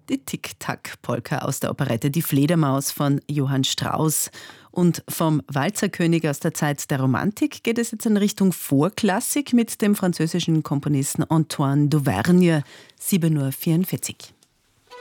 Die Tick-Tack-Polka aus der Operette Die Fledermaus von Johann Strauss. Und vom Walzerkönig aus der Zeit der Romantik geht es jetzt in Richtung Vorklassik mit dem französischen Komponisten Antoine Dauvergne, 7:44 Uhr.